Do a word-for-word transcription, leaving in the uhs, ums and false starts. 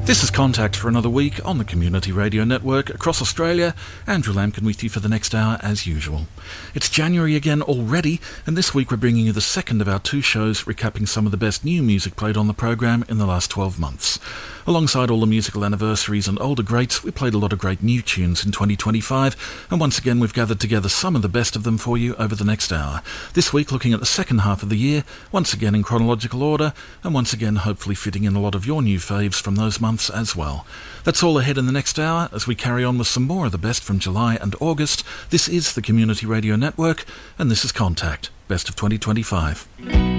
This is Contact for another week on the Community Radio Network across Australia. Andrew Lampkin with you for the next hour as usual. It's January again already, and this week we're bringing you the second of our two shows recapping some of the best new music played on the program in the last twelve months. Alongside all the musical anniversaries and older greats, we played a lot of great new tunes in twenty twenty-five, and once again we've gathered together some of the best of them for you over the next hour. This week looking at the second half of the year, once again in chronological order, and once again hopefully fitting in a lot of your new faves from those months as well. That's all ahead in the next hour as we carry on with some more of the best from July and August. This is the Community Radio Network, and this is Contact, Best of twenty twenty-five.